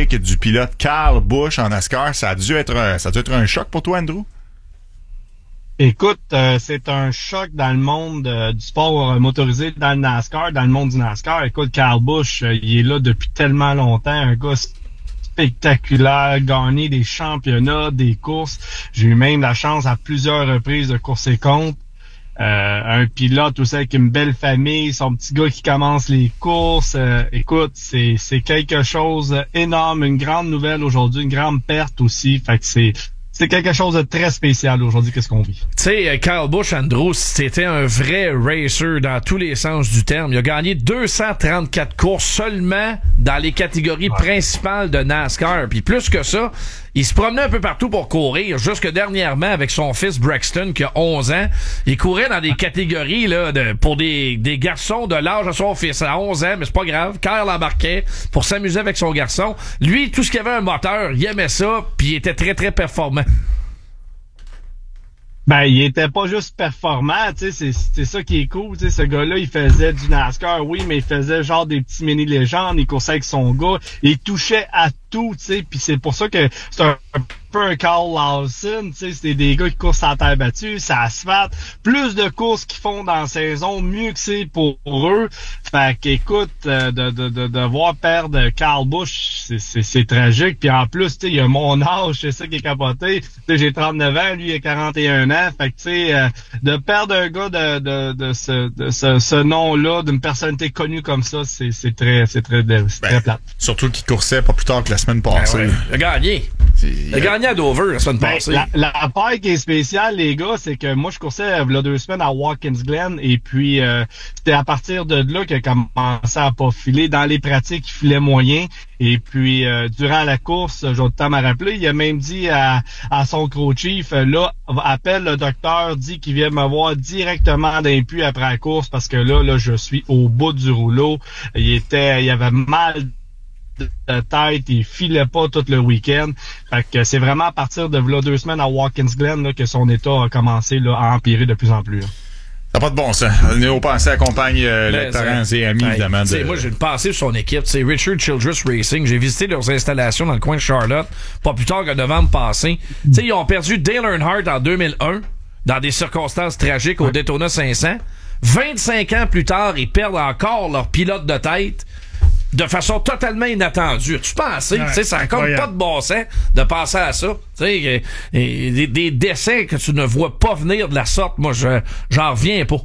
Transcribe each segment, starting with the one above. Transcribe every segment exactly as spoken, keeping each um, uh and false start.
historique du pilote Kyle Busch en NASCAR. Ça a dû être un, ça a dû être un choc pour toi, Andrew? Écoute, euh, c'est un choc dans le monde euh, du sport euh, motorisé, dans le NASCAR, dans le monde du NASCAR. Écoute, Kyle Busch, euh, il est là depuis tellement longtemps, un gars spectaculaire, gagné des championnats, des courses. J'ai eu même la chance à plusieurs reprises de courser contre. Euh, un pilote aussi avec une belle famille, son petit gars qui commence les courses. Euh, écoute, c'est c'est quelque chose d'énorme, une grande nouvelle aujourd'hui, une grande perte aussi. Fait que c'est C'est quelque chose de très spécial aujourd'hui, qu'est-ce qu'on vit. Tu sais, Kyle Busch, Andrew, c'était un vrai racer dans tous les sens du terme. Il a gagné deux cent trente-quatre courses seulement dans les catégories ouais. principales de NASCAR. Puis plus que ça, il se promenait un peu partout pour courir. Jusque dernièrement, avec son fils Braxton, qui a onze ans, il courait dans des catégories là de, pour des, des garçons de l'âge de son fils. À onze ans, mais c'est pas grave. Kyle embarquait pour s'amuser avec son garçon. Lui, tout ce qui avait un moteur, il aimait ça, puis il était très, très performant. Ben, il était pas juste performant, tu sais, c'est, c'est ça qui est cool, tu sais, ce gars-là, il faisait du NASCAR, oui, mais il faisait genre des petits mini-légendes, il coursait avec son gars, il touchait à tout, tu sais, puis c'est pour ça que c'est un, un peu un Carl Lawson, tu sais, c'est des gars qui courent sur la terre battue, ça asphalte, plus de courses qu'ils font dans la saison, mieux que c'est pour eux, fait qu'écoute, euh, de, de, de, de voir perdre Kyle Busch, c'est, c'est, c'est tragique, puis en plus, tu sais, il a mon âge, c'est ça qui est capoté, tu sais, j'ai trente-neuf ans, lui, il a quarante et un ans, fait que tu sais, euh, de perdre un gars de, de, de ce, de ce, ce nom-là, d'une personnalité connue comme ça, c'est, c'est très, c'est très, c'est ben, très plate. Surtout qu'il coursait pas plus tard que la semaine passée. Ben ouais. Il a gagné. C'est... Il a gagné à Dover la semaine ben, passée. La, la part qui est spéciale, les gars, c'est que moi, je coursais il y a deux semaines à Watkins Glen, et puis euh, c'était à partir de là qu'il a commencé à pas filer. Dans les pratiques, il filait moyen. Et puis, euh, durant la course, j'ai le temps à me rappeler, il a même dit à, à son crew-chief, là, appelle le docteur, dit qu'il vient me voir directement d'un puits après la course, parce que là, là, je suis au bout du rouleau. Il était, il avait mal de tête, il filait pas tout le week-end. Fait que c'est vraiment à partir de là, deux semaines à Watkins Glen là, que son état a commencé là, à empirer de plus en plus. Là. Ça n'a pas de bon sens. Néo Pensée accompagne euh, les parents et amis, hey, évidemment. De... Moi, j'ai une pensée sur son équipe. C'est Richard Childress Racing. J'ai visité leurs installations dans le coin de Charlotte, pas plus tard que novembre passé. T'sais, ils ont perdu Dale Earnhardt en deux mille un, dans des circonstances tragiques au Daytona cinq cents. vingt-cinq ans plus tard, ils perdent encore leur pilote de tête de façon totalement inattendue. Tu penses, ouais, tu sais, ça n'a comme pas de bon sens de penser à ça. Tu sais, des, des décès que tu ne vois pas venir de la sorte, moi, je j'en reviens pas.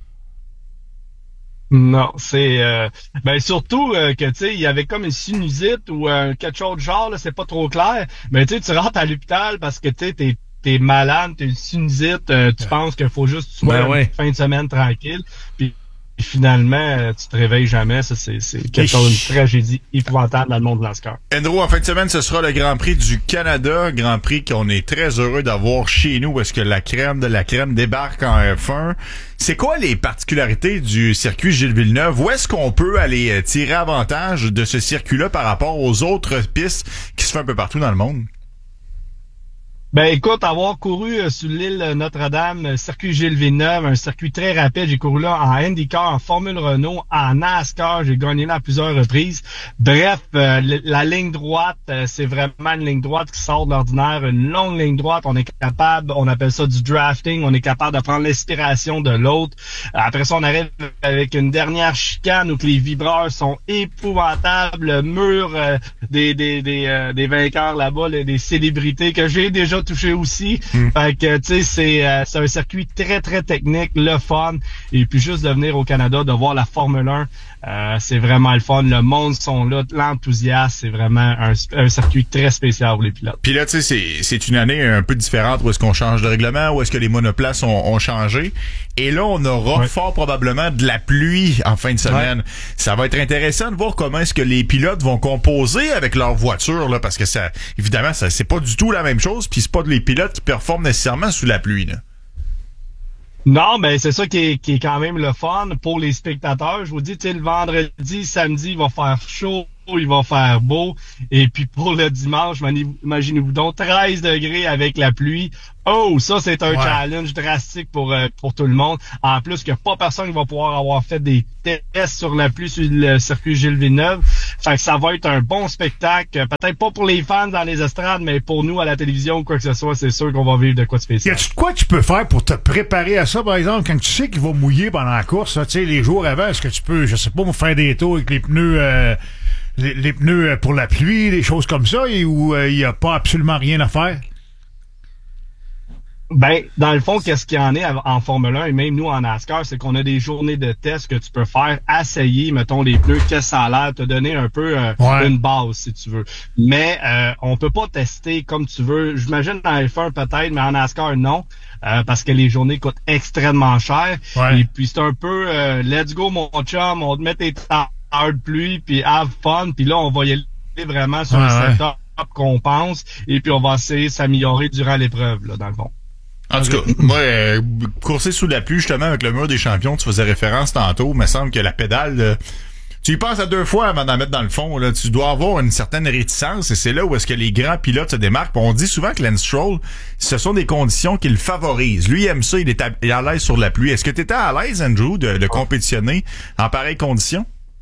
Non, c'est euh, ben surtout euh, que tu sais, il y avait comme une sinusite ou euh, quelque chose de genre, là, c'est pas trop clair. Mais tu sais, tu rentres à l'hôpital parce que tu sais, t'es t'es malade, t'es une sinusite, euh, tu penses qu'il faut juste que tu sois ben ouais. une fin de semaine tranquille. Puis Et finalement, tu te réveilles jamais. Ça, c'est, c'est quelque chose, une tragédie épouvantable dans le monde de NASCAR. Andrew, en fin de semaine, ce sera le Grand Prix du Canada. Grand Prix qu'on est très heureux d'avoir chez nous parce que la crème de la crème débarque en F un. C'est quoi les particularités du circuit Gilles Villeneuve? Où est-ce qu'on peut aller tirer avantage de ce circuit-là par rapport aux autres pistes qui se font un peu partout dans le monde? Ben écoute, avoir couru euh, sur l'île Notre-Dame, euh, circuit Gilles Villeneuve, un circuit très rapide, j'ai couru là en IndyCar, en Formule Renault, en NASCAR, j'ai gagné là à plusieurs reprises. Bref, euh, l- la ligne droite, euh, c'est vraiment une ligne droite qui sort de l'ordinaire, une longue ligne droite, on est capable, on appelle ça du drafting, on est capable de prendre l'inspiration de l'autre. Après ça, on arrive avec une dernière chicane où que les vibreurs sont épouvantables, le mur euh, des des des, euh, des vainqueurs là-bas, là, des célébrités que j'ai déjà touché aussi. Mm. Fait que, tu sais, c'est, euh, c'est un circuit très, très technique, le fun. Et puis, juste de venir au Canada, de voir la Formule un, euh, c'est vraiment le fun. Le monde sont là, l'enthousiasme, c'est vraiment un, un circuit très spécial pour les pilotes. Puis là, tu sais, c'est, c'est une année un peu différente où est-ce qu'on change de règlement, où est-ce que les monoplaces ont, ont changé. Et là, on aura ouais. fort probablement de la pluie en fin de semaine. Ouais. Ça va être intéressant de voir comment est-ce que les pilotes vont composer avec leur voiture, là, parce que ça, évidemment, ça, c'est pas du tout la même chose. Puis c'est pas les pilotes qui performent nécessairement sous la pluie, là. Non, ben c'est ça qui est, qui est quand même le fun pour les spectateurs. Je vous dis, tu sais, le vendredi, samedi, il va faire chaud. il va faire beau. Et puis pour le dimanche, imaginez-vous donc treize degrés avec la pluie. Oh, ça, c'est un ouais. challenge drastique pour euh, pour tout le monde. En plus, qu'il n'y a pas personne qui va pouvoir avoir fait des tests sur la pluie sur le circuit Gilles Villeneuve. Fait que ça va être un bon spectacle. Peut-être pas pour les fans dans les estrades, mais pour nous à la télévision ou quoi que ce soit, c'est sûr qu'on va vivre de quoi de spécial. Y a-tu de quoi tu peux faire pour te préparer à ça, par exemple, quand tu sais qu'il va mouiller pendant la course, tu sais, les jours avant, est-ce que tu peux, je sais pas, faire des tours avec les pneus... Euh, les, les pneus pour la pluie, des choses comme ça, et où il euh, n'y a pas absolument rien à faire? Ben, dans le fond, qu'est-ce qu'il y en est en Formule un et même nous en NASCAR, c'est qu'on a des journées de tests que tu peux faire, essayer, mettons, les pneus, qu'est-ce que ça a l'air, te donner un peu euh, ouais. une base, si tu veux. Mais euh, on peut pas tester comme tu veux. J'imagine dans F un peut-être, mais en NASCAR, non, euh, parce que les journées coûtent extrêmement cher. Ouais. Et puis c'est un peu, euh, let's go mon chum, on te met tes heures de pluie, puis have fun, puis là, on va y aller vraiment sur ouais, le setup ouais. qu'on pense, et puis on va essayer de s'améliorer durant l'épreuve, là, dans le fond. En tout cas, moi, euh, courser sous la pluie, justement, avec le mur des champions, tu faisais référence tantôt, il me semble que la pédale, euh, tu y passes à deux fois avant d'en mettre dans le fond, là. Tu dois avoir une certaine réticence, et c'est là où est-ce que les grands pilotes se démarquent. On dit souvent que Lance Stroll, ce sont des conditions qu'il favorise. Lui, il aime ça, il est à, il est à l'aise sur la pluie. Est-ce que tu étais à l'aise, Andrew, de, de compétitionner en pareilles conditions?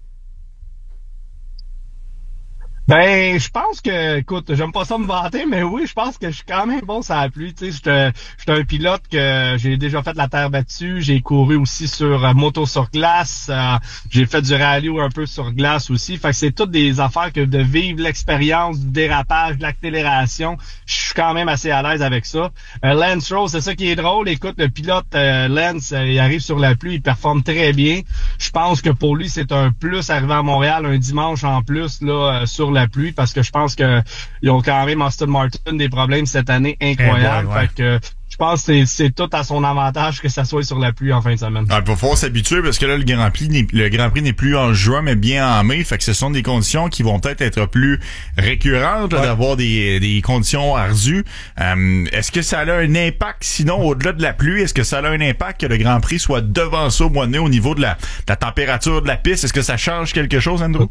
Ben, je pense que, écoute, j'aime pas ça me vanter, mais oui, je pense que je suis quand même bon sur la pluie. Tu sais, je suis un pilote que j'ai déjà fait la terre battue, j'ai couru aussi sur euh, moto sur glace, euh, j'ai fait du rallye un peu sur glace aussi. Fait que c'est toutes des affaires que de vivre l'expérience du dérapage, de l'accélération. Je suis quand même assez à l'aise avec ça. Euh, Lance Stroll, c'est ça qui est drôle. Écoute, le pilote euh, Lance, euh, il arrive sur la pluie, il performe très bien. Je pense que pour lui, c'est un plus arriver à Montréal un dimanche en plus là euh, sur la pluie, parce que je pense que ils ont quand même Aston Martin des problèmes cette année incroyables. Eh ouais, ouais. Fait que je pense que c'est, c'est tout à son avantage que ça soit sur la pluie en fin de semaine. Ah, il va falloir s'habituer parce que là, le Grand Prix, le Grand Prix n'est plus en juin, mais bien en mai. Fait que ce sont des conditions qui vont peut-être être plus récurrentes, là, ouais. d'avoir des, des conditions ardues. Euh, est-ce que ça a un impact, sinon, au-delà de la pluie, est-ce que ça a un impact que le Grand Prix soit devant ça au mois de mai au niveau de la, de la température de la piste? Est-ce que ça change quelque chose, Andrew?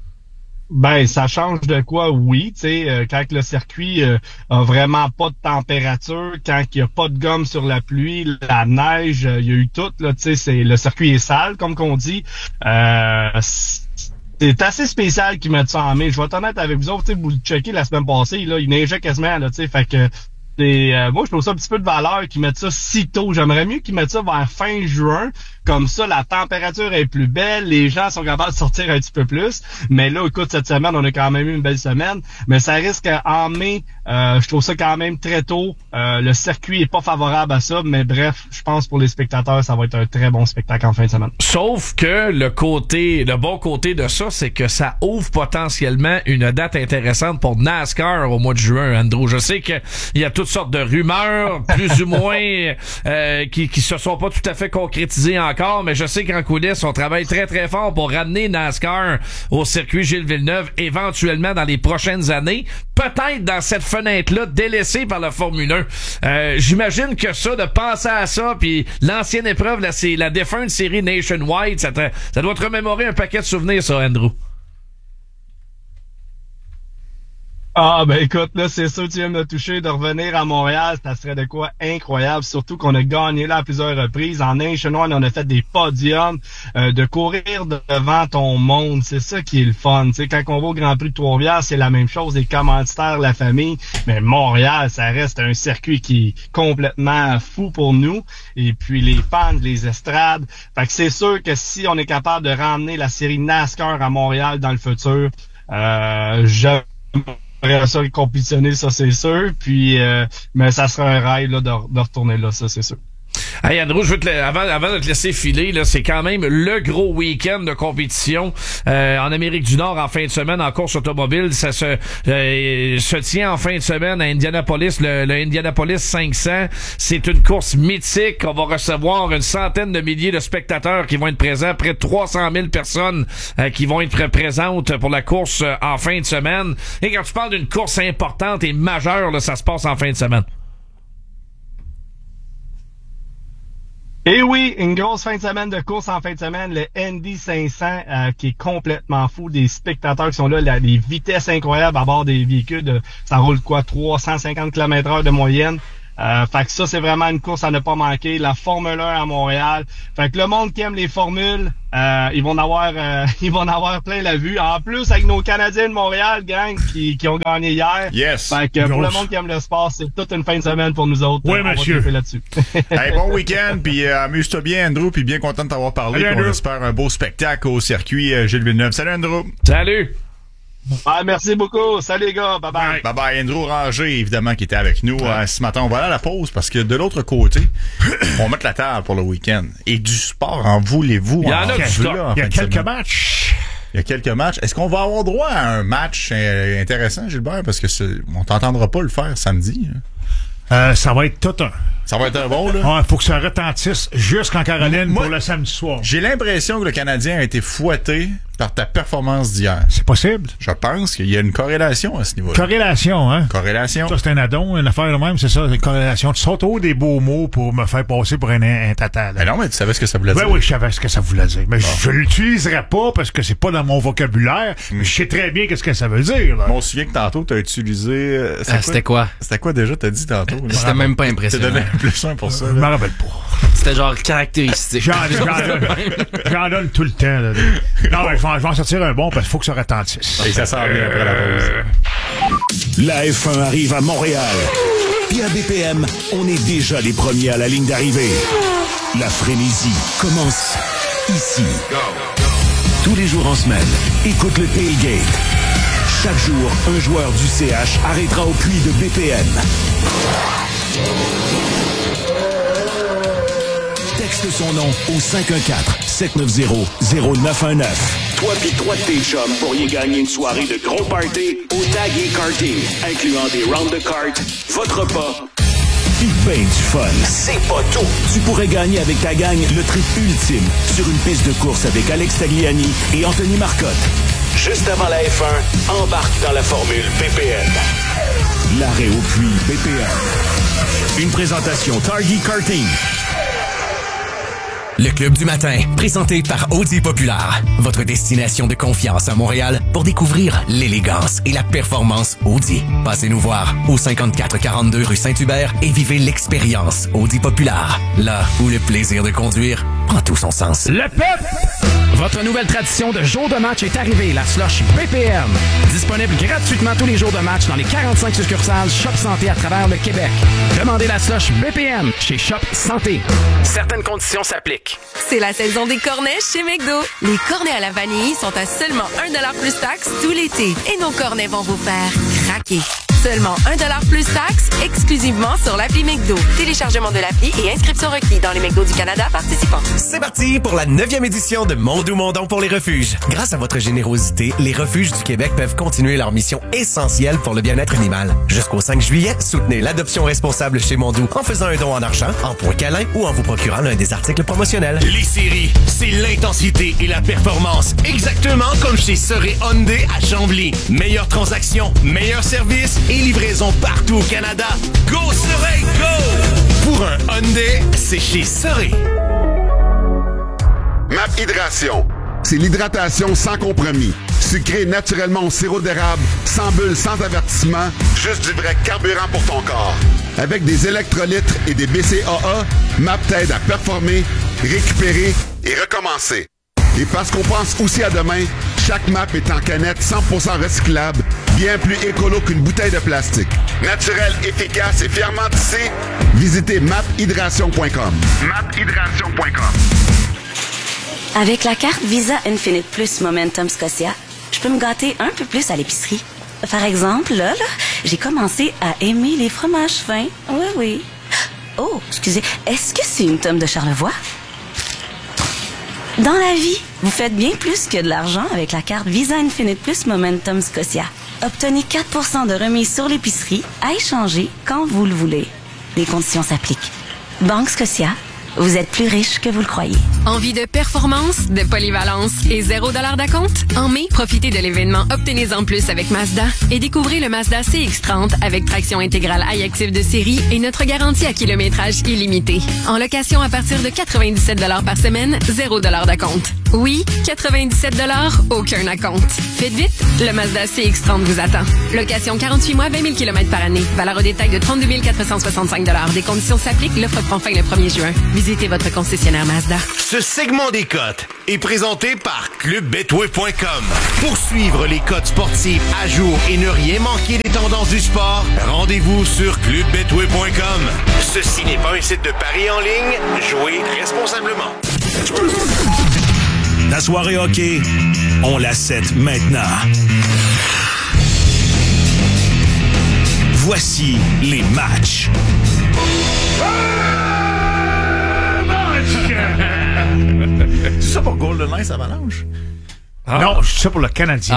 Ben, ça change de quoi, oui, tu sais, euh, quand le circuit euh, a vraiment pas de température, quand il y a pas de gomme sur la pluie, la neige, il euh, y a eu tout, là, tu sais, c'est le circuit est sale, comme qu'on dit. Euh, c'est assez spécial qu'ils mettent ça en mai. Je vais être honnête avec vous autres, tu sais, vous le checkez la semaine passée, là, il neigeait quasiment, là, tu sais, fait que c'est, euh, moi, je trouve ça un petit peu de valeur qu'ils mettent ça si tôt. J'aimerais mieux qu'ils mettent ça vers fin juin. Comme ça, la température est plus belle, les gens sont capables de sortir un petit peu plus. Mais là, écoute, cette semaine, on a quand même eu une belle semaine. Mais ça risque en mai, euh, je trouve ça quand même très tôt. Euh, le circuit est pas favorable à ça. Mais bref, je pense pour les spectateurs, ça va être un très bon spectacle en fin de semaine. Sauf que le côté, le bon côté de ça, c'est que ça ouvre potentiellement une date intéressante pour NASCAR au mois de juin, Andrew. Je sais qu'il y a toutes sortes de rumeurs, plus ou moins, euh, qui, qui se sont pas tout à fait concrétisées encore. Mais je sais qu'en coulisses, on travaille très très fort pour ramener NASCAR au circuit Gilles Villeneuve éventuellement dans les prochaines années. Peut-être dans cette fenêtre-là délaissée par la Formule un. Euh, j'imagine que ça, de penser à ça, puis l'ancienne épreuve, là, c'est la défunte série Nationwide, ça, te, ça doit te remémorer un paquet de souvenirs, ça, Andrew. Ah, ben écoute, là, c'est sûr que tu viens de me toucher, de revenir à Montréal, ça serait de quoi incroyable, surtout qu'on a gagné là à plusieurs reprises. En Nationwide, on a fait des podiums, euh, de courir devant ton monde, c'est ça qui est le fun. Tu sais, quand on va au Grand Prix de Trois-Rivières, c'est la même chose, les commanditaires, la famille, mais Montréal, ça reste un circuit qui est complètement fou pour nous, et puis les fans, les estrades. Fait que c'est sûr que si on est capable de ramener la série NASCAR à Montréal dans le futur, euh, je ça compétitionner, ça c'est sûr. Puis, euh, mais ça sera un rêve là, de, de retourner là, ça c'est sûr. Hey Andrew, je veux te, avant, avant de te laisser filer, là, c'est quand même le gros week-end de compétition euh, en Amérique du Nord en fin de semaine en course automobile. Ça se, euh, se tient en fin de semaine à Indianapolis, le, le Indianapolis cinq cents. C'est une course mythique. On va recevoir une centaine de milliers de spectateurs qui vont être présents, près de trois cent mille personnes euh, qui vont être présentes pour la course euh, en fin de semaine. Et quand tu parles d'une course importante et majeure, là, ça se passe en fin de semaine. Et oui, une grosse fin de semaine de course en fin de semaine, le Indy cinq cents euh, qui est complètement fou, des spectateurs qui sont là, là, des vitesses incroyables à bord des véhicules, de, ça roule quoi, trois cent cinquante kilomètres heure de moyenne. Euh, fait que ça, c'est vraiment une course à ne pas manquer. La Formule un à Montréal. Fait que le monde qui aime les formules, euh, ils vont en avoir, euh, ils vont en avoir plein la vue. En plus, avec nos Canadiens de Montréal, gang, qui, qui ont gagné hier. Yes. Fait que pour le monde qui aime le sport, c'est toute une fin de semaine pour nous autres. Oui, on monsieur. va là-dessus. Hey, bon week-end, puis euh, amuse-toi bien, Andrew, puis bien content de t'avoir parlé. Salut, On Andrew. espère un beau spectacle au circuit euh, Gilles Villeneuve. Salut, Andrew. Salut! Ouais, merci beaucoup. Salut les gars. Bye bye. Bye bye. Andrew Ranger, évidemment, qui était avec nous euh, ce matin. On va aller à la pause parce que de l'autre côté, on va mettre la table pour le week-end. Et du sport, en voulez-vous? Il y en a en du voulez, stock. en Il y a fin de quelques semaine? matchs. Il y a quelques matchs. Est-ce qu'on va avoir droit à un match euh, intéressant, Gilbert? Parce que c'est, on t'entendra pas le faire samedi. Hein. Euh, ça va être tout un. Ça va être un bon, là? Il faut que ça retentisse jusqu'en Caroline Moi- pour le samedi soir. J'ai l'impression que le Canadien a été fouetté par ta performance d'hier. C'est possible. Je pense qu'il y a une corrélation à ce niveau-là. Corrélation, hein? Corrélation. Ça, c'est un addon, une affaire de même, c'est ça, une corrélation. Tu sautes au des beaux mots pour me faire passer pour un, un tata. là. Mais non, mais tu savais ce que ça voulait Ben dire. oui, je savais ce que ça voulait dire. Mais je l'utiliserai pas parce que c'est pas dans mon vocabulaire. Mais je sais très bien qu'est-ce que ça veut dire. Là. On se souvient que tantôt, t'as utilisé... euh, Ah, c'était quoi? C'était quoi déjà, t'as dit tantôt? là? C'était même pas T'as impressionnant. donné un plus un pour ça. Je me là. rappelle pas. C'était genre caractéristique. J'en, j'en donne, j'en donne tout le temps. Là. Non, mais je vais en- je vais en sortir un bon parce qu'il faut que ça retentisse. Et ça sent bien après la pause. La F un arrive à Montréal. Puis à B P M, on est déjà les premiers à la ligne d'arrivée. La frénésie commence ici. Tous les jours en semaine, écoute le tailgate. Chaque jour, un joueur du C H arrêtera au puits de B P M. Texte son nom au cinq un quatre, sept neuf zéro, zéro neuf un neuf. Toi pis trois de tes chums pourriez gagner une soirée de gros party au Tag et Karting, incluant des rounds de cartes, votre repas, pis ben du fun. C'est pas tout! Tu pourrais gagner avec ta gang le trip ultime sur une piste de course avec Alex Tagliani et Anthony Marcotte. Juste avant la F un, embarque dans la formule B P M. L'arrêt au puits B P M. Une présentation Target Karting. Le Club du matin, présenté par Audi Populaire, votre destination de confiance à Montréal pour découvrir l'élégance et la performance Audi. Passez nous voir au cinquante-quatre quarante-deux rue Saint-Hubert et vivez l'expérience Audi Populaire, là où le plaisir de conduire prend tout son sens. Le peuple! Votre nouvelle tradition de jour de match est arrivée, la slush B P M. Disponible gratuitement tous les jours de match dans les quarante-cinq succursales Shop Santé à travers le Québec. Demandez la slush B P M chez Shop Santé. Certaines conditions s'appliquent. C'est la saison des cornets chez McDo. Les cornets à la vanille sont à seulement un dollar plus taxe tout l'été. Et nos cornets vont vous faire craquer. Seulement un dollar plus taxe, exclusivement sur l'appli McDo. Téléchargement de l'appli et inscription requis dans les McDo du Canada participants. C'est parti pour la neuvième édition de Mon Doux Mon Don pour les refuges. Grâce à votre générosité, les refuges du Québec peuvent continuer leur mission essentielle pour le bien-être animal. Jusqu'au cinq juillet, soutenez l'adoption responsable chez Mon Doux en faisant un don en argent, en points câlins ou en vous procurant l'un des articles promotionnels. Les séries, c'est l'intensité et la performance. Exactement comme chez Soré Hyundai à Chambly. Meilleure transaction, meilleur service et livraison partout au Canada. Go Soré, go! Pour un Hyundai, c'est chez Soré. Map Hydration. C'est l'hydratation sans compromis. Sucré naturellement au sirop d'érable, sans bulles, sans avertissement, juste du vrai carburant pour ton corps. Avec des électrolytes et des B C A A, Map t'aide à performer, récupérer et recommencer. Et parce qu'on pense aussi à demain, chaque map est en canette cent pour cent recyclable, bien plus écolo qu'une bouteille de plastique. Naturel, efficace et fièrement tissé, visitez map hydration point com. map hydration point com. Avec la carte Visa Infinite Plus Momentum Scotia, je peux me gâter un peu plus à l'épicerie. Par exemple, là, là, j'ai commencé à aimer les fromages fins. Oui, oui. Oh, excusez, est-ce que c'est une tome de Charlevoix? Dans la vie, vous faites bien plus que de l'argent avec la carte Visa Infinite Plus Momentum Scotia. Obtenez quatre pour cent de remise sur l'épicerie à échanger quand vous le voulez. Les conditions s'appliquent. Banque Scotia, vous êtes plus riche que vous le croyez. Envie de performance, de polyvalence et zéro dollar d'acompte? En mai, profitez de l'événement Obtenez-en plus avec Mazda et découvrez le Mazda C X trente avec traction intégrale iActive de série et notre garantie à kilométrage illimité. En location à partir de quatre-vingt-dix-sept dollars par semaine, zéro dollar d'acompte. Oui, quatre-vingt-dix-sept dollars, aucun acompte. Faites vite, le Mazda C X trente vous attend. Location quarante-huit mois, vingt mille kilomètres par année. Valeur au détail de trente-deux mille quatre cent soixante-cinq dollars. Des conditions s'appliquent, l'offre prend fin le premier juin. Visitez votre concessionnaire Mazda. Ce segment des cotes est présenté par club betway point com. Pour suivre les cotes sportives à jour et ne rien manquer des tendances du sport, rendez-vous sur club betway point com. Ceci n'est pas un site de paris en ligne. Jouez responsablement. La soirée hockey, on la set maintenant. Voici les matchs. C'est ça pour Golden Knights Avalanche? Ah. Non, c'est ça pour le Canadien.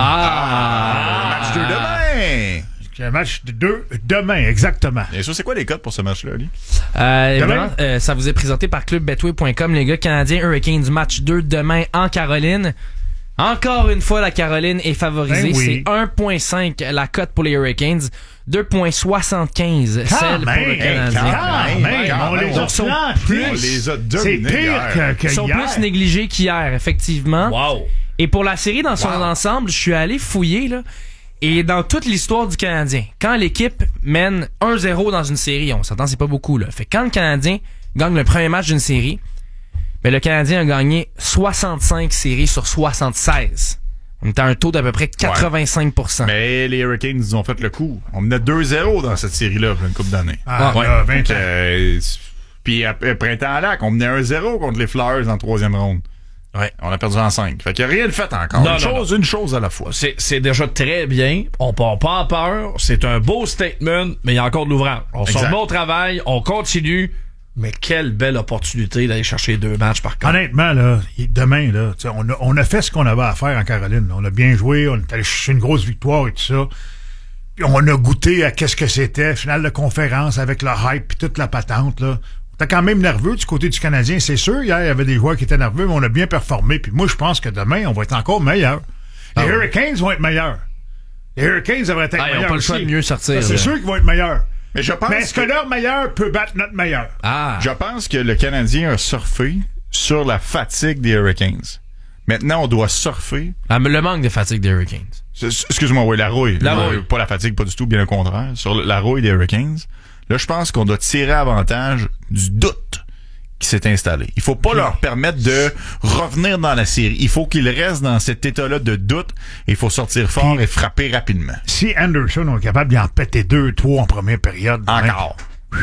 Ah! ah match deux demain! Un match de deux demain, exactement. Et ça, c'est quoi les cotes pour ce match-là, Ali? Euh, demain, euh, ça vous est présenté par club betway point com. Les gars, Canadiens Hurricanes, match deux demain en Caroline. Encore une fois, la Caroline est favorisée. Ben oui. C'est un virgule cinq la cote pour les Hurricanes. deux virgule soixante-quinze celle pour le Canadien. On les a sont plus, on les a c'est pire que, que Ils sont hier. plus négligés qu'hier, effectivement. Wow. Et pour la série dans son wow. ensemble, je suis allé fouiller, là. Et dans toute l'histoire du Canadien, quand l'équipe mène un zéro dans une série, on s'entend, c'est pas beaucoup, là. Fait que quand le Canadien gagne le premier match d'une série, ben le Canadien a gagné soixante-cinq séries sur soixante-seize. On était à un taux d'à peu près quatre-vingt-cinq pour cent. Ouais. Mais les Hurricanes, ils ont fait le coup. On menait deux zéro dans cette série-là, pour une couple d'années. Ah, ouais. Là, vingt ans. Euh, puis après Printemps à Lac, on menait un zéro contre les Flyers en troisième ronde. Ouais, on a perdu en cinq. Fait qu'il n'y a rien de fait encore. Non, une, non, chose, non. une chose à la fois. C'est, c'est déjà très bien. On part pas en peur. C'est un beau statement, mais il y a encore de l'ouvrage. On se remet au travail, on continue. Mais quelle belle opportunité d'aller chercher deux matchs par contre. Honnêtement, là, demain, là, on a, on a fait ce qu'on avait à faire en Caroline. Là. On a bien joué, on est allé chercher une grosse victoire et tout ça. Puis on a goûté à qu'est-ce que c'était, finale de conférence avec le hype puis toute la patente, là. T'es quand même nerveux du côté du Canadien, c'est sûr. Hier, il y avait des joueurs qui étaient nerveux, mais on a bien performé. Puis moi, je pense que demain, on va être encore meilleurs. Les ah Hurricanes ouais. vont être meilleurs. Les Hurricanes devraient être ah, meilleurs. Ils n'ont pas le choix de mieux sortir. C'est là. Sûr qu'ils vont être meilleurs. Mais je pense mais est-ce que, que leur meilleur peut battre notre meilleur? Ah. Je pense que le Canadien a surfé sur la fatigue des Hurricanes. Maintenant, on doit surfer. Ah, mais le manque de fatigue des Hurricanes. Excuse-moi, oui, la rouille. La rouille. Euh, pas la fatigue, pas du tout, bien au contraire. Sur la rouille des Hurricanes. Là, je pense qu'on doit tirer avantage du doute qui s'est installé. Il faut pas okay. leur permettre de revenir dans la série. Il faut qu'ils restent dans cet état-là de doute. Il faut sortir fort Puis, et frapper rapidement. Si Anderson est capable d'en péter deux, trois en première période. Encore. Tu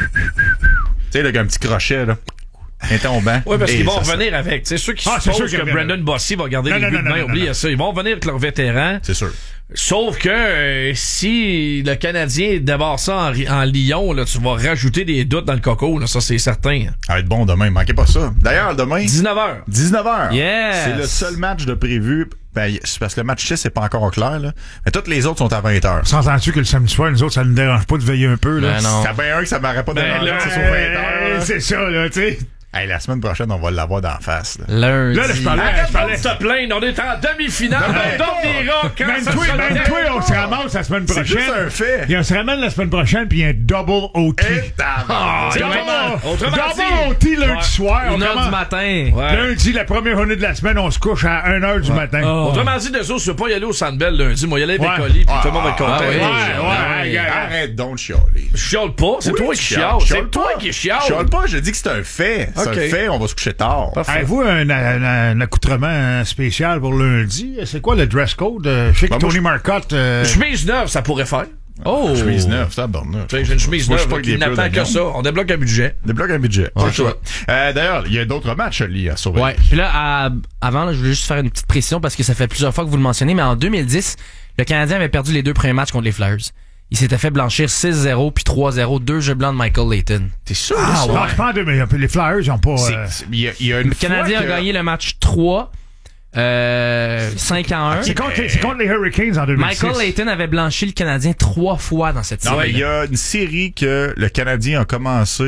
sais, là, un petit crochet, là. Un tombant. Oui, parce qu'ils vont revenir ça. avec. C'est ceux qui ah, supposent que Brandon Bossy va garder non, les non, buts de main. Oubliez ça. Ils vont revenir avec leurs vétérans. C'est sûr. Sauf que euh, si le Canadien débarque ça en, en Lyon, là, tu vas rajouter des doutes dans le coco, là, ça c'est certain. Ça va être bon demain, manquez pas ça. D'ailleurs, demain... dix-neuf heures. dix-neuf heures. Yes. C'est le seul match de prévu. Ben, c'est parce que le match six c'est pas encore clair, là. Mais toutes les autres sont à vingt heures. S'entends-tu que le samedi soir, nous autres, ça ne nous dérange pas de veiller un peu, là? Ben non. Ça bien un que ça m'aurait pas ben dérangé, c'est sur vingt heures. C'est ça, là, tu sais. Hey, la semaine prochaine, on va l'avoir d'en face. Là, Lundi. là, là je parlais. Arrête je parlais. de te plaindre, on est en demi-finale. On donne des rats quand même ça toi, se même toi, on se ramasse la semaine prochaine. C'est juste un fait. Et on se ramène la semaine prochaine, puis il y a un double O T. Ah, double autrement O T lundi ouais. soir. une heure du matin. Ouais. Lundi, la première journée de la semaine, on se couche à une heure du ouais. matin. Oh. Autrement dit, des autres, tu veux pas y aller au Centre Bell lundi. Moi, y aller avec ouais. Colis, puis ah, tout le monde va être content. Ah, ouais, ouais, ouais, ouais, arrête donc de chialer. Je chiale pas, c'est toi qui chiale. C'est toi qui chiale. Je chiale pas, je dis que c'est un fait. C'est un fait, on va se coucher tard. Avez-vous un, un, un accoutrement spécial pour lundi? C'est quoi le dress code? Je sais que ben Tony Marcotte... Euh... Chemise neuve, ça pourrait faire. Oh! Chemise neuve, ça borne. J'ai une chemise neuve qui n'attend que ça. On débloque un budget. Débloque un budget. Ouais, c'est ça. Euh, d'ailleurs, il y a d'autres matchs liés à surveiller. Ouais. Puis là, à, avant, là, je voulais juste faire une petite précision parce que ça fait plusieurs fois que vous le mentionnez, mais en deux mille dix, le Canadien avait perdu les deux premiers matchs contre les Flyers. Il s'était fait blanchir six zéro puis trois zéro, deux jeux blancs de Michael Layton. T'es sûr? Ah, ouais. Non, c'est pas en deux, mais les Flyers, ils ont pas... Euh... Il y a, il y a une le Canadien que... a gagné le match trois, euh, cinq à un. C'est contre, c'est contre les Hurricanes en deux mille six. Michael Layton avait blanchi le Canadien trois fois dans cette série. Non, mais il y a une série que le Canadien a commencé...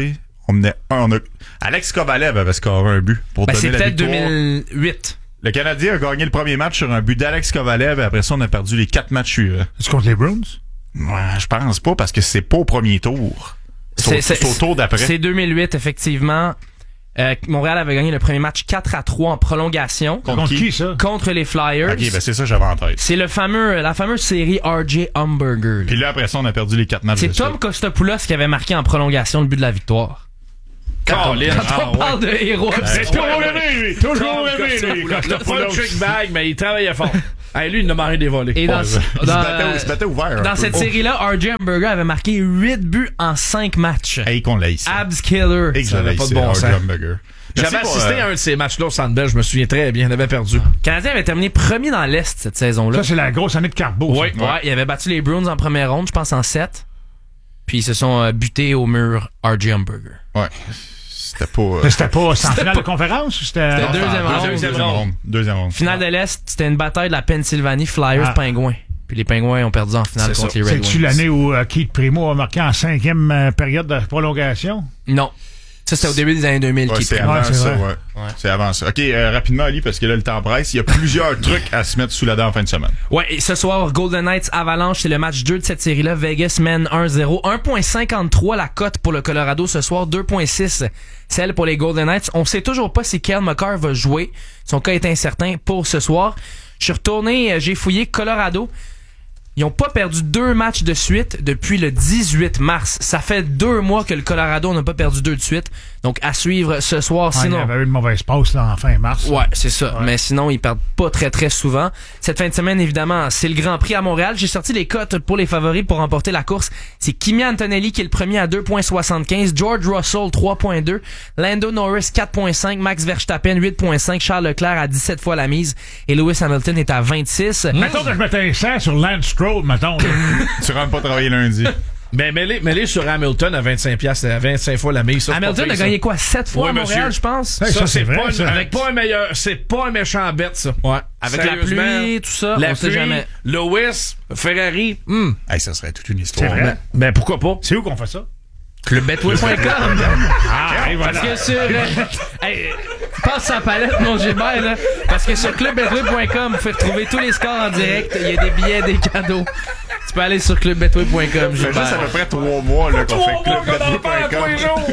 On menait un, on a... Alex Kovalev avait scoré un but pour Ben, donner c'est la peut-être victoire. deux mille huit. Le Canadien a gagné le premier match sur un but d'Alex Kovalev et après ça, on a perdu les quatre matchs suivants. C'est contre les Bruins? Ouais, je pense pas parce que c'est pas au premier tour. C'est, C'est- au, c'est au tour d'après. C'est deux mille huit, effectivement. Euh, Montréal avait gagné le premier match quatre à trois en prolongation. Contre Contre qui? qui, ça? Contre les Flyers. Ok, ben c'est ça que j'avais en tête. C'est le fameux, la fameuse série R J Hamburger. là. Puis là, après ça, on a perdu les quatre matchs. C'est de Tom suite. Kostopoulos qui avait marqué en prolongation le but de la victoire. Colin. Quand Ah, on ouais. parle de héros. C'est toujours aimé, lui! Toujours Tom aimé, lui! Kostopoulos. Pas Kostopoulos. le trick bag, mais il travaillait fort. Hey, lui, il n'a marre des volets. Et dans, Ouais, ça. Il se dans, battait- il se battait ouvert. un dans peu. cette Oh. série-là, R J Hamburger avait marqué huit buts en cinq matchs. Hey, qu'on l'a ici. Abs Killer. Et que Ça j'avais avait pas de ici, bon R J sens. Hamburger. Merci J'avais pour, assisté euh, à un de ces matchs-là au Centre Bell, je me souviens très bien, on avait perdu. Le Canadien avait terminé premier dans l'Est cette saison-là. Ça, c'est la grosse année de Carbo. ça. Ouais, ouais, il avait battu les Bruins en première ronde, je pense en sept. Puis ils se sont euh, butés au mur R J Hamburger. Ouais. C'était pas. euh, Mais c'était pas c'est en finale de conférence ou c'était. C'était non, deuxième c'était en ronde. Deuxième ronde. Deuxième ronde. Finale de l'Est, c'était une bataille de la Pennsylvanie, Flyers-Pingouins. Puis les Pingouins ont perdu en finale C'est contre ça. les Red Wings. C'est-tu l'année où euh, Keith Primo a marqué en cinquième euh, période de prolongation? Non. Ça, c'était au début des années deux mille. Ouais, qui c'est prend. avant Ouais, c'est ça, vrai. ouais. C'est avant ça. OK, euh, rapidement, Ali, parce que là, le temps presse. Il y a plusieurs trucs à se mettre sous la dent en fin de semaine. Ouais, et ce soir, Golden Knights Avalanche, c'est le match deux de cette série-là. Vegas mène un zéro. un virgule cinquante-trois la cote pour le Colorado ce soir. deux virgule six celle pour les Golden Knights. On sait toujours pas si Kyle McCarr va jouer. Son cas est incertain pour ce soir. Je suis retourné, euh, j'ai fouillé Colorado. Ils n'ont pas perdu deux matchs de suite depuis le dix-huit mars. Ça fait deux mois que le Colorado n'a pas perdu deux de suite. Donc, à suivre ce soir. Ouais, il y Sinon, avait eu une mauvaise passe là, en fin mars. ouais, c'est ça. Mais sinon, ils perdent pas très très souvent. Cette fin de semaine, évidemment, c'est le Grand Prix à Montréal. J'ai sorti les cotes pour les favoris pour remporter la course. C'est Kimi Antonelli qui est le premier à deux virgule soixante-quinze, George Russell trois virgule deux, Lando Norris quatre virgule cinq, Max Verstappen huit virgule cinq, Charles Leclerc à dix-sept fois la mise et Lewis Hamilton est à vingt-six. Mettons que je mettais un cent sur Lance Stroll, mettons. là. Tu rentres pas travailler lundi. Mais mets-les, mets-les sur Hamilton à vingt-cinq piastres, à vingt-cinq fois la mise. Ça, c'est Hamilton pas a pire, gagné ça. quoi? sept fois Oui, à Montréal, monsieur. je pense? Hey, Ça, ça, c'est c'est pas, vrai, un- ça. avec pas un meilleur, c'est pas un méchant bête, ça. Ouais. Avec la Sérieusement, pluie, tout ça, la on sait pluie, jamais. Lewis, Ferrari, hum. Hey, ça serait toute une histoire. C'est vrai. Ben, pourquoi pas? C'est où qu'on fait ça? club betway point com. Ah, et voilà. Parce que sur... euh, hey, passe sa palette, mon Gilbert, là. Parce que sur club betway point com, vous pouvez retrouver tous les scores en direct. Il y a des billets, des cadeaux. Tu peux aller sur club betway point com, Ça fait juste à Gilbert. peu près trois mois là, qu'on fait club betway point com.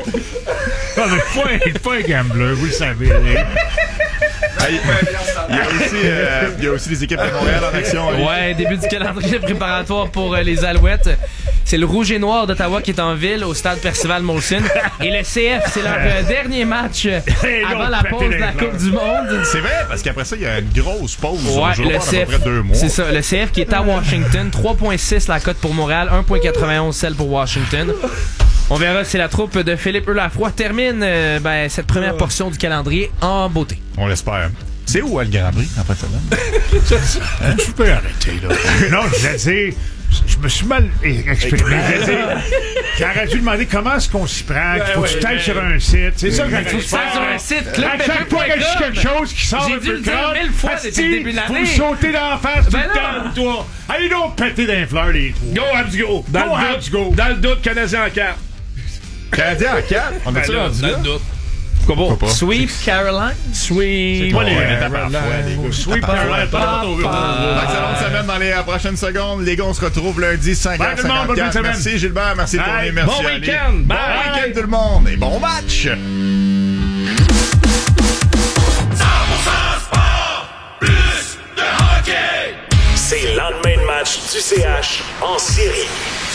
Non, mais pas un- pas un gambler, vous le savez. là. Hey, il y a aussi, euh, il y a aussi les équipes de Montréal en action. Ali. Ouais, début du calendrier préparatoire pour euh, les Alouettes. C'est le Rouge et Noir d'Ottawa qui est en ville au stade Percival Molson. Et le C F, c'est leur euh, dernier match euh, avant la pause de la Coupe du Monde. C'est vrai, parce qu'après ça, il y a une grosse pause. Ouais, On joue le pas à C peu F, près deux mois. c'est ça. Le C F qui est à Washington. trois virgule six la cote pour Montréal, un virgule quatre-vingt-onze celle pour Washington. On verra si la troupe de Philippe Eulafroy termine euh, ben, cette première portion du calendrier en beauté. On l'espère. C'est où, le Grand Prix, en fait, ça donne? Tu peux arrêter, là. Non, je voulais dire, je me suis mal exprimé. Je voulais dire, j'aurais dû demander comment est-ce qu'on s'y prend, qu'il faut que tu t'ailles sur un site. C'est ça que j'ai dû Faire faire. sur un site, À chaque fois que je dis quelque chose qui sort J'ai un dû peu le dire croche, mille fois asti, depuis le début de faut l'année. me sauter dans la face tout Ben le temps, toi. Allez donc péter dans les fleurs, les trois. Go, Habs, go! Dans, Go, le Habs, doute, go. dans le doute, Canadien en quatre. Canadien en quatre? On Ben a-tu là, rendu dans là? le doute. Pourquoi pas? Pourquoi pas? Sweep Caroline. Sweet. pas les- Ouais, les tapes à Caroline. fouet, les gars. Sweep Caroline, pas au bureau. Excellente semaine dans les euh, prochaines secondes. Les gars, on se retrouve lundi cinq heures Bye, tout le monde, bonne fin de cinquante-quatre. semaine. Merci Gilbert, merci Bye. Tony, merci Bon Ali. week-end. Bon Bye. week-end tout le monde et bon match. C'est le lendemain de match du C H en série.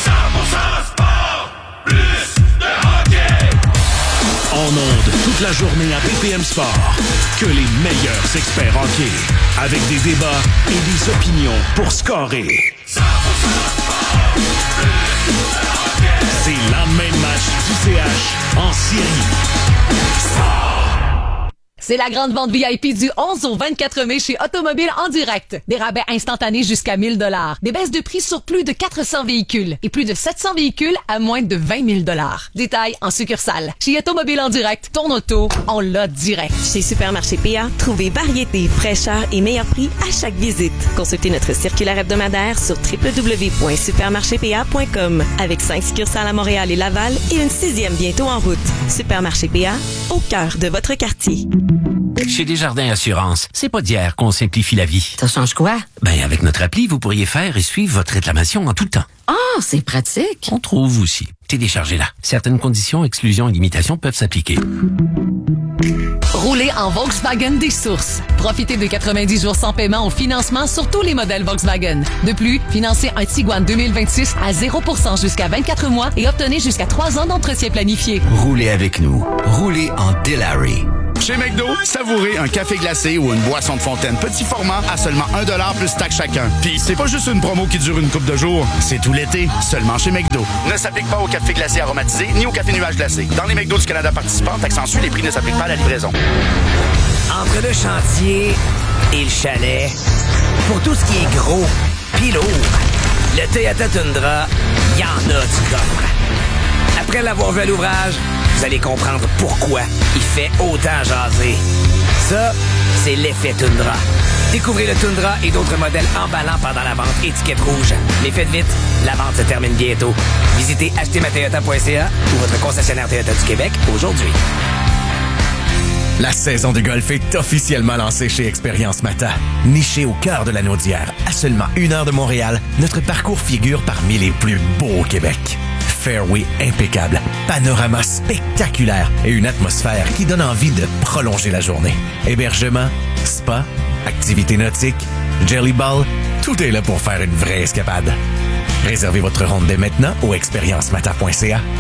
En ondes toute la journée à B P M Sport. Que les meilleurs experts hockey. Avec des débats et des opinions pour scorer. C'est le lendemain de match du C H en série. C'est la grande vente V I P du onze au vingt-quatre mai chez Automobile en direct. Des rabais instantanés jusqu'à mille dollars. Des baisses de prix sur plus de quatre cents véhicules et plus de sept cents véhicules à moins de vingt mille dollars. Détails en succursale. Chez Automobile en direct, ton auto, on l'a direct. Chez Supermarché P A, trouvez variété, fraîcheur et meilleur prix à chaque visite. Consultez notre circulaire hebdomadaire sur w w w point supermarché p a point com. Avec cinq succursales à Montréal et Laval et une sixième bientôt en route. Supermarché P A, au cœur de votre quartier. Chez Desjardins Assurance, c'est pas d'hier qu'on simplifie la vie. Ça change quoi? Ben, avec notre appli, vous pourriez faire et suivre votre réclamation en tout le temps. Ah, oh, c'est pratique. On trouve aussi. Téléchargez-la. Certaines conditions, exclusions et limitations peuvent s'appliquer. Roulez en Volkswagen des sources. Profitez de quatre-vingt-dix jours sans paiement au financement sur tous les modèles Volkswagen. De plus, financez un Tiguan deux mille vingt-six à zéro pour cent jusqu'à vingt-quatre mois et obtenez jusqu'à trois ans d'entretien planifié. Roulez avec nous. Roulez en Dillarry. Chez McDo, savourez un café glacé ou une boisson de fontaine petit format à seulement un dollar plus taxe chacun. Puis c'est pas juste une promo qui dure une couple de jours, c'est tout l'été, seulement chez McDo. Ne s'applique pas au café glacé aromatisé ni au café nuage glacé. Dans les McDo du Canada participants, taxe en sus, les prix ne s'appliquent pas à la livraison. Entre le chantier et le chalet, pour tout ce qui est gros pis lourd, le Toyota Tundra, y en a du coffre. Après l'avoir vu à l'ouvrage, vous allez comprendre pourquoi il fait autant jaser. Ça, c'est l'effet Tundra. Découvrez le Tundra et d'autres modèles emballants pendant la vente étiquette rouge. Mais faites vite, la vente se termine bientôt. Visitez acheter ma toyota point c a ou votre concessionnaire Toyota du Québec aujourd'hui. La saison de golf est officiellement lancée chez Expérience Mata. Niché au cœur de la Naudière, à seulement une heure de Montréal, notre parcours figure parmi les plus beaux au Québec. Fairway impeccable, panorama spectaculaire et une atmosphère qui donne envie de prolonger la journée. Hébergement, spa, activités nautiques, jelly ball, tout est là pour faire une vraie escapade. Réservez votre ronde dès maintenant au expérience mata point c a.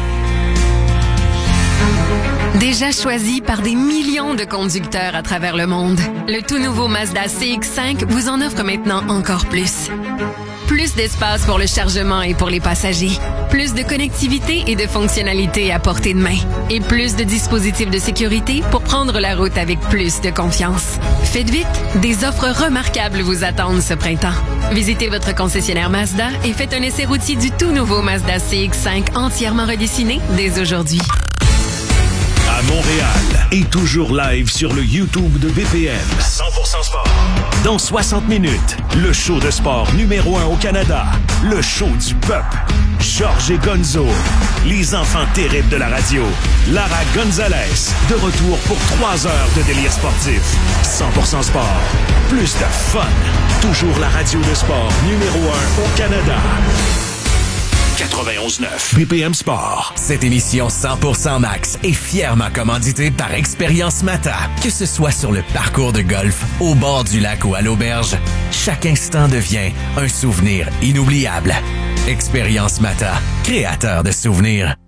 Déjà choisi par des millions de conducteurs à travers le monde, le tout nouveau Mazda C X cinq vous en offre maintenant encore plus. Plus d'espace pour le chargement et pour les passagers. Plus de connectivité et de fonctionnalités à portée de main. Et plus de dispositifs de sécurité pour prendre la route avec plus de confiance. Faites vite, des offres remarquables vous attendent ce printemps. Visitez votre concessionnaire Mazda et faites un essai routier du tout nouveau Mazda C X cinq entièrement redessiné dès aujourd'hui. À Montréal et toujours live sur le YouTube de B P M. cent pour cent sport. Dans soixante minutes, le show de sport numéro un au Canada. Le show du peuple. Georges et Gonzo. Les enfants terribles de la radio. Lara Gonzalez. De retour pour trois heures de délire sportif. cent pour cent sport. Plus de fun. Toujours la radio de sport numéro un au Canada. quatre-vingt-onze neuf B P M Sport. Cette émission cent pour cent Max est fièrement commanditée par Expérience Mata. Que ce soit sur le parcours de golf, au bord du lac ou à l'auberge, chaque instant devient un souvenir inoubliable. Expérience Mata, créateur de souvenirs.